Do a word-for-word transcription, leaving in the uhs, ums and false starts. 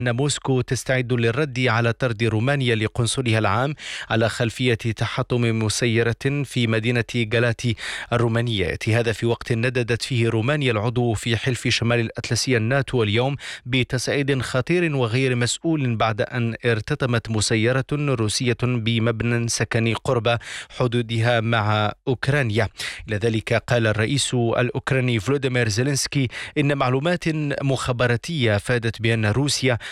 أن موسكو تستعد للرد على طرد رومانيا لقنصلها العام على خلفية تحطم مسيرة في مدينة غالاتي الرومانية. يأتي هذا في وقت نددت فيه رومانيا العضو في حلف شمال الأطلسي الناتو اليوم بتصعيد خطير وغير مسؤول بعد أن ارتطمت مسيرة روسية بمبنى سكني قرب حدودها مع أوكرانيا. إلى ذلك قال الرئيس الأوكراني فلوديمير زيلينسكي إن معلومات مخابراتية فادت بأن روسيا